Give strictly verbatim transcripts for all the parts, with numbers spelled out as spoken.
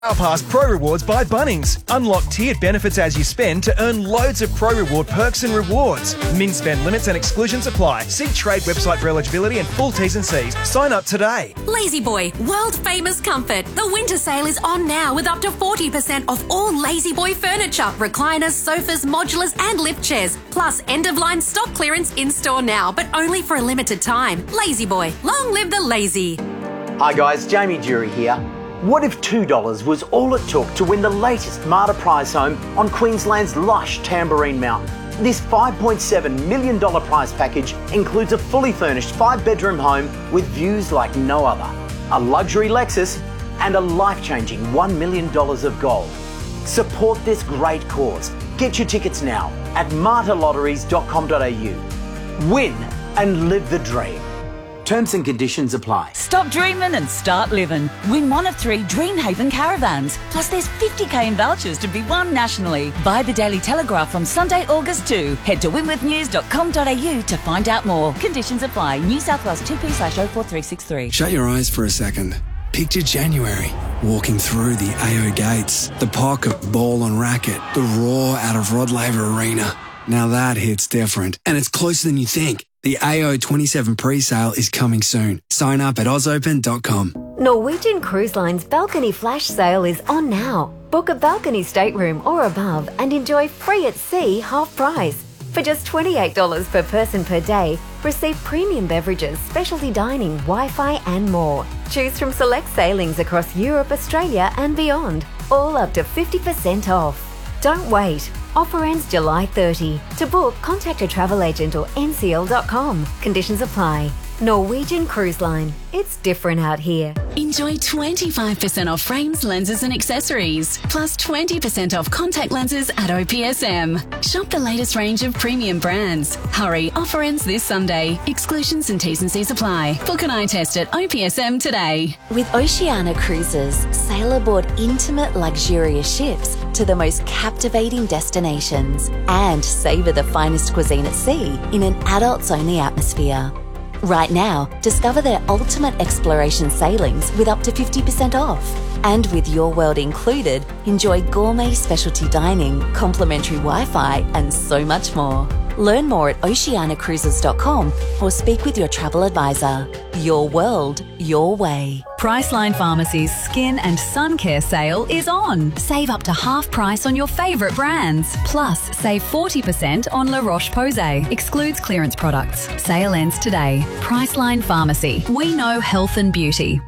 Pass Pro Rewards by Bunnings. Unlock tiered benefits as you spend to earn loads of Pro Reward perks and rewards. Min spend limits and exclusions apply. See trade website for eligibility and full T's and C's. Sign up today. La-Z-Boy, world famous comfort. The winter sale is on now with up to forty percent off all La-Z-Boy furniture, recliners, sofas, modulars and lift chairs. Plus end of line stock clearance in store now, but only for a limited time. La-Z-Boy, long live the lazy. Hi guys, Jamie Jury here. What if two dollars was all it took to win the latest Marta prize home on Queensland's lush Tamborine Mountain? This five point seven million dollars prize package includes a fully furnished five-bedroom home with views like no other, a luxury Lexus and a life-changing one million dollars of gold. Support this great cause. Get your tickets now at marta lotteries dot com dot a u. Win and live the dream. Terms and conditions apply. Stop dreaming and start living. Win one of three Dreamhaven caravans. Plus there's fifty k in vouchers to be won nationally. Buy the Daily Telegraph from Sunday, August second. Head to winwith news dot com dot a u to find out more. Conditions apply. New South Wales two P slash oh four three six three. Shut your eyes for a second. Picture January, walking through the A O gates, the pocket ball on racket, the roar out of Rod Laver Arena. Now that hits different, and it's closer than you think. The A O twenty-seven pre-sale is coming soon. Sign up at oz open dot com. Norwegian Cruise Line's balcony flash sale is on now. Book a balcony stateroom or above and enjoy free at sea half price. For just twenty-eight dollars per person per day, receive premium beverages, specialty dining, Wi-Fi and more. Choose from select sailings across Europe, Australia and beyond, all up to fifty percent off. Don't wait. Offer ends July thirtieth. To book, contact a travel agent or n c l dot com. Conditions apply. Norwegian Cruise Line. It's different out here. Enjoy twenty-five percent off frames, lenses and accessories. Plus twenty percent off contact lenses at O P S M. Shop the latest range of premium brands. Hurry, offer ends this Sunday. Exclusions and T's and C's apply. Book an eye test at O P S M today. With Oceania Cruises, sail aboard intimate, luxurious ships to the most captivating destinations and savour the finest cuisine at sea in an adults-only atmosphere. Right now, discover their ultimate exploration sailings with up to fifty percent off. And with Your World included, enjoy gourmet specialty dining, complimentary Wi-Fi and so much more. Learn more at oceania cruises dot com or speak with your travel advisor. Your world, your way. Priceline Pharmacy's Skin and Sun Care sale is on. Save up to half price on your favourite brands. Plus, save forty percent on La Roche-Posay. Excludes clearance products. Sale ends today. Priceline Pharmacy. We know health and beauty.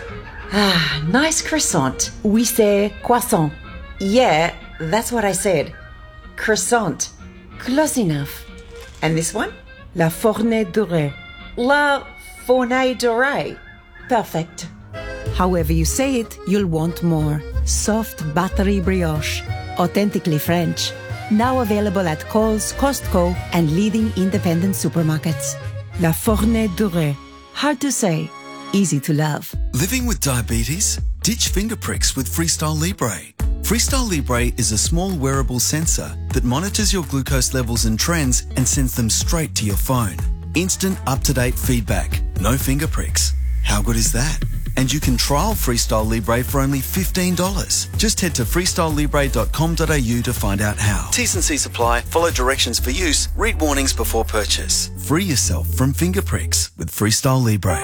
Ah, nice croissant. We say croissant. Yeah, that's what I said. Croissant. Close enough. And this one? La Fournaise Dorée. La Fournaise Dorée. Perfect. However you say it, you'll want more. Soft buttery brioche. Authentically French. Now available at Coles, Costco, and leading independent supermarkets. La Fournaise Dorée. Hard to say, easy to love. Living with diabetes? Ditch finger pricks with Freestyle Libre. Freestyle Libre is a small wearable sensor that monitors your glucose levels and trends and sends them straight to your phone. Instant up-to-date feedback. No finger pricks. How good is that? And you can trial Freestyle Libre for only fifteen dollars. Just head to freestyle libre dot com dot a u to find out how. T's and C's apply. Follow directions for use. Read warnings before purchase. Free yourself from finger pricks with Freestyle Libre.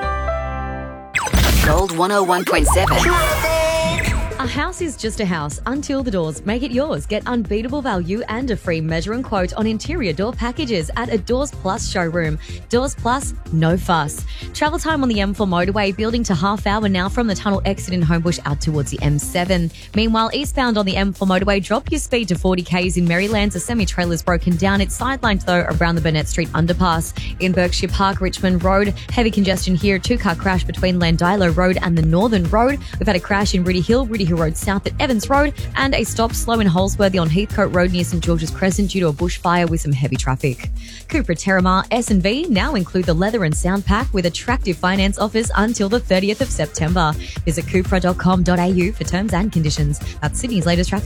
Gold one oh one point seven. A house is just a house until the doors make it yours. Get unbeatable value and a free measure and quote on interior door packages at a Doors Plus showroom. Doors Plus, no fuss. Travel time on the M four motorway building to half hour now from the tunnel exit in Homebush out towards the M seven. Meanwhile, eastbound on the M four motorway, drop your speed to forty k's in Marylands. A semi-trailer's broken down. It's sidelined though around the Burnett Street underpass. In Berkshire Park, Richmond Road, heavy congestion here. Two-car crash between Landilo Road and the Northern Road. We've had a crash in Riddy Hill, Riddy Hill Road South at Evans Road, and a stop slow in Holsworthy on Heathcote Road near St George's Crescent due to a bushfire with some heavy traffic. Cupra Terramar S and V now include the leather and sound pack with attractive finance offers until the thirtieth of September. Visit cupra dot com dot a u for terms and conditions. That's Sydney's latest traffic.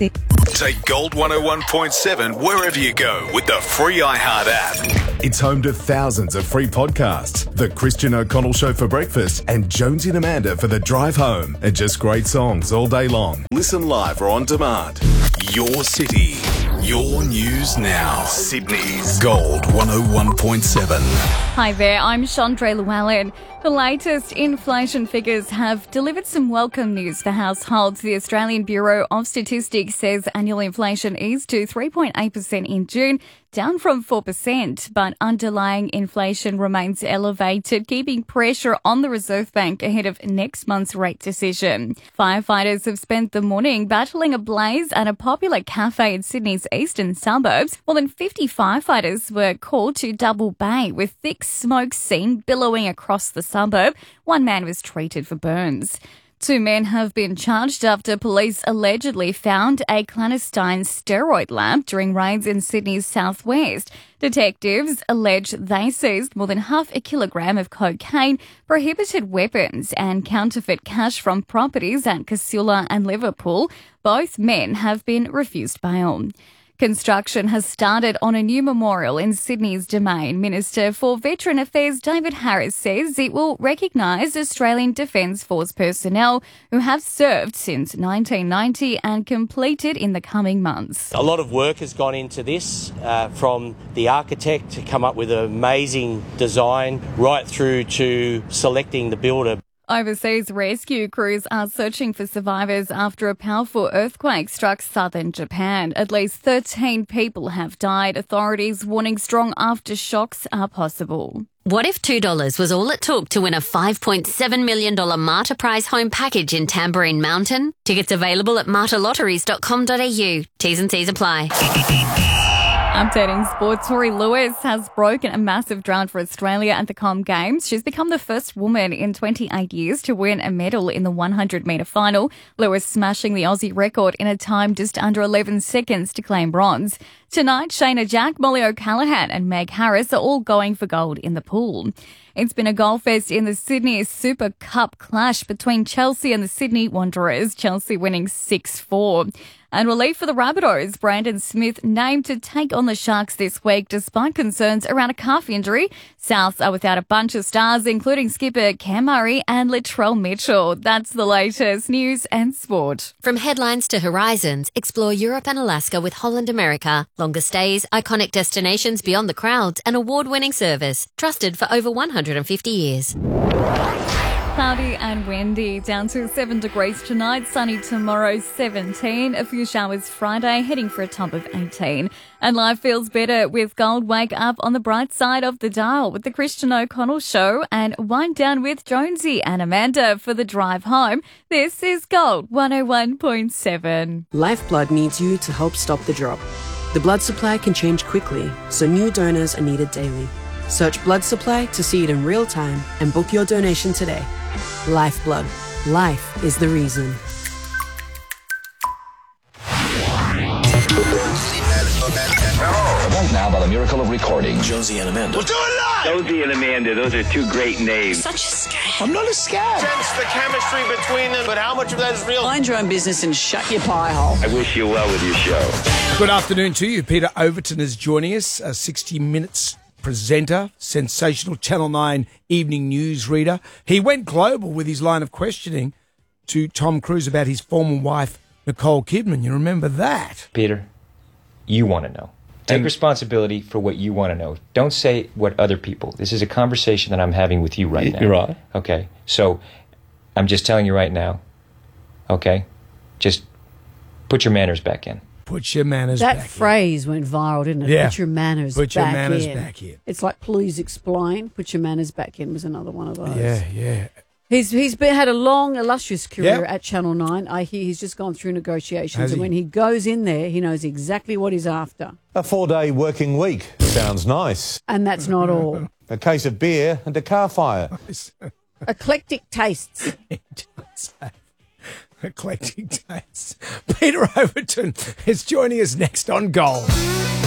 Take Gold one oh one point seven wherever you go with the free iHeart app. It's home to thousands of free podcasts. The Christian O'Connell Show for breakfast and Jonesy and Amanda for the drive home. And just great songs all day long. Listen live or on demand. Your city, your news now. Sydney's Gold one oh one point seven. Hi there, I'm Chandra Llewellyn. The latest inflation figures have delivered some welcome news for households. The Australian Bureau of Statistics says annual inflation eased to three point eight percent in June, down from four percent, but underlying inflation remains elevated, keeping pressure on the Reserve Bank ahead of next month's rate decision. Firefighters have spent the morning battling a blaze at a popular cafe in Sydney's eastern suburbs. More than fifty firefighters were called to Double Bay, with thick smoke seen billowing across the suburb. One man was treated for burns. Two men have been charged after police allegedly found a clandestine steroid lab during raids in Sydney's southwest. Detectives allege they seized more than half a kilogram of cocaine, prohibited weapons and counterfeit cash from properties at Casula and Liverpool. Both men have been refused bail. Construction has started on a new memorial in Sydney's Domain. Minister for Veteran Affairs David Harris says it will recognise Australian Defence Force personnel who have served since nineteen ninety and completed in the coming months. A lot of work has gone into this, uh, from the architect to come up with an amazing design right through to selecting the builder. Overseas rescue crews are searching for survivors after a powerful earthquake struck southern Japan. At least thirteen people have died. Authorities warning strong aftershocks are possible. What if two dollars was all it took to win a five point seven million dollars Marta Prize home package in Tamborine Mountain? Tickets available at marta lotteries dot com dot a u. T's and C's apply. Updating sports, Tori Lewis has broken a massive drought for Australia at the Com Games. She's become the first woman in twenty-eight years to win a medal in the one hundred metre final. Lewis smashing the Aussie record in a time just under eleven seconds to claim bronze. Tonight, Shayna Jack, Molly O'Callaghan and Meg Harris are all going for gold in the pool. It's been a goal fest in the Sydney Super Cup clash between Chelsea and the Sydney Wanderers, Chelsea winning six four. And relief for the Rabbitohs, Brandon Smith named to take on the Sharks this week despite concerns around a calf injury. Souths are without a bunch of stars, including skipper Cam Murray and Latrell Mitchell. That's the latest news and sport. From headlines to horizons, explore Europe and Alaska with Holland America. Longer stays, iconic destinations beyond the crowds, and award-winning service. Trusted for over one hundred fifty years. Cloudy and windy, down to seven degrees tonight, sunny tomorrow, seventeen. A few showers Friday, heading for a top of eighteen. And life feels better with Gold. Wake up on the bright side of the dial with the Christian O'Connell Show and wind down with Jonesy and Amanda for the drive home. This is Gold one oh one point seven. Lifeblood needs you to help stop the drop. The blood supply can change quickly, so new donors are needed daily. Search blood supply to see it in real time and book your donation today. Lifeblood. Life is the reason. Right now, by the miracle of recording, Jonesy and Amanda. We'll do it live! Jonesy and Amanda, those are two great names. Such a scam. I'm not a scam. Sense the chemistry between them, but how much of that is real? Mind your own business and shut your pie hole. I wish you well with your show. Good afternoon to you. Peter Overton is joining us, a sixty minutes presenter, sensational Channel nine evening news reader. He went global with his line of questioning to Tom Cruise about his former wife, Nicole Kidman. You remember that? Peter, you want to know. Take and responsibility for what you want to know. Don't say what other people. This is a conversation that I'm having with you right now. You're right. Okay, so I'm just telling you right now, okay? Just put your manners back in. Put your manners that back in. That phrase went viral, didn't it? Yeah. Put your manners Put back your manners in. back in. It's like, please explain. Put your manners back in was another one of those. Yeah, yeah. He's he's been, had a long, illustrious career Yep. at Channel nine. I hear he's just gone through negotiations, Has and he? when he goes in there, he knows exactly what he's after. A four-day working week. Sounds nice. And that's not all. A case of beer and a car fire. Eclectic tastes. Eclectic tastes. Peter Overton is joining us next on Gold.